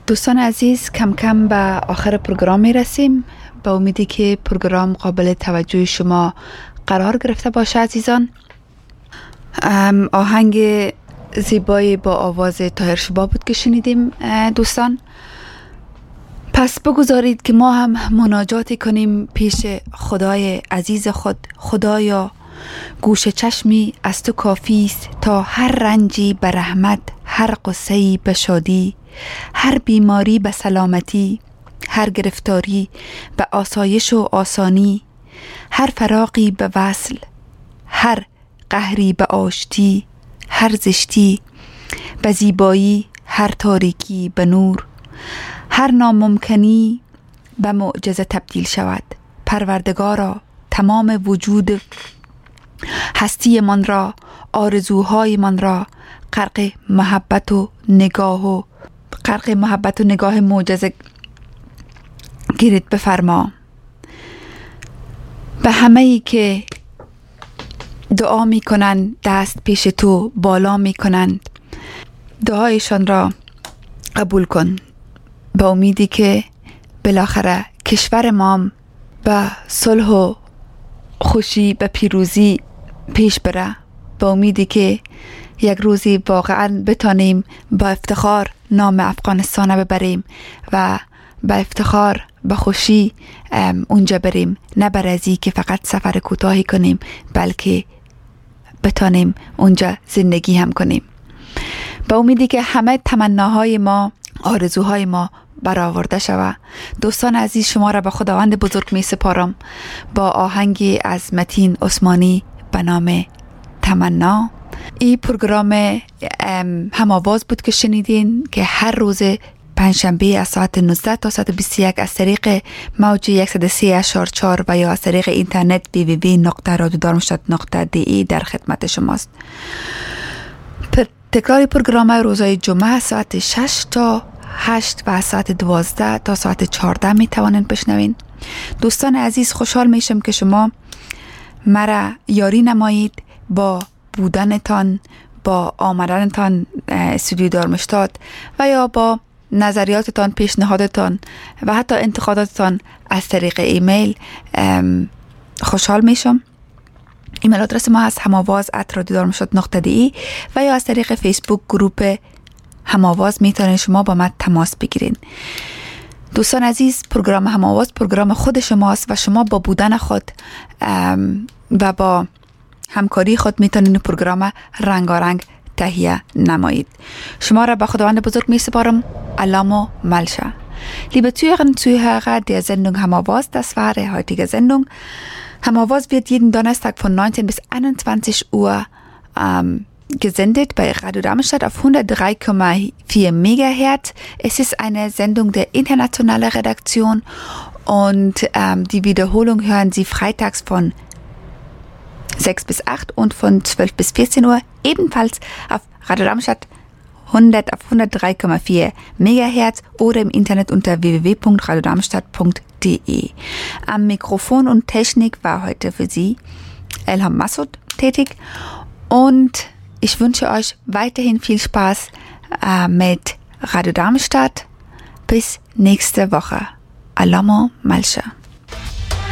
دوستان عزیز، کم کم به آخر پروگرام می رسیم. با امیدی که پروگرام قابل توجه شما قرار گرفته باشه عزیزان. آهنگ زیبایی با آواز طاهر شبا بود که شنیدیم دوستان. پس بگذارید که ما هم مناجاتی کنیم پیش خدای عزیز خود. خدایا، گوش چشمی از تو کافی است تا هر رنجی به رحمت، هر غصه‌ای به شادی، هر بیماری به سلامتی، هر گرفتاری به آسایش و آسانی، هر فراقی به وصل، هر قهری به آشتی، هر زشتی به زیبایی، هر تاریکی به نور، هر ناممکنی به معجزه تبدیل شود. پروردگارا، تمام وجود هستی من را، آرزوهای من را غرق محبت و نگاه معجزه گیرید بفرما. به همه ای که دعا می کنند دست پیش تو بالا می کنند، دعایشان را قبول کن. به امیدی که بالاخره کشور ما به صلح و خوشی به پیروزی پیش بره. به امیدی که یک روزی واقعا بتانیم با افتخار نام افغانستان ببریم و با افتخار به خوشی اونجا بریم، نه برازی که فقط سفر کوتاهی کنیم بلکه بتانیم اونجا زندگی هم کنیم. با امیدی که همه تمناهای ما، آرزوهای ما برآورده شود. دوستان عزیز، شما را به خداوند بزرگ می سپارم با آهنگی از متین عثمانی به نام تمنا. این پروگرام هم‌آواز بود که شنیدین که هر روز پنجشنبه از ساعت 19 تا ساعت 21 از طریق موج 103.4 و یا از طریق اینترنت www.radiodarmstadt.de در خدمت شماست. تکرار پروگرام روزهای جمعه ساعت 6 تا 8 و ساعت 12 تا ساعت 14 می توانند بشنوین. دوستان عزیز، خوشحال میشم که شما مرا یاری نمایید با بودنتان، با آمدنتان استودیو دارمشتات و یا با نظریاتتان، پیشنهادتان و حتی انتقاداتتان از طریق ایمیل. خوشحال میشم. ایمیل آدرس ما هست هماواز@radiodarmstadt.de و یا از طریق فیسبوک گروپ هماواز میتونید شما با من تماس بگیرین. دوستان عزیز، پروگرام هماواز پروگرام خود شماست و شما با بودن خود و با همکاری خود میتونید پروگرام رنگارنگ تهیه نمایید. شما را به خداوند بزرگ می سپارم. Alamo Malscha. Liebe Zuhörerinnen und Zuhörer der Sendung Hammerwurst, das war die heutige Sendung. Hammerwurst wird jeden Donnerstag von 19 bis 21 Uhr gesendet bei Radio Darmstadt auf 103,4 Megahertz. Es ist eine Sendung der internationalen Redaktion und die Wiederholung hören Sie freitags von 6 bis 8 und von 12 bis 14 Uhr ebenfalls auf Radio Darmstadt 103,4 Megahertz oder im Internet unter www.radiodarmstadt.de. Am Mikrofon und Technik war heute für Sie Elham Massoud tätig und ich wünsche euch weiterhin viel Spaß mit Radio Darmstadt. Bis nächste Woche. Alamo Malscha.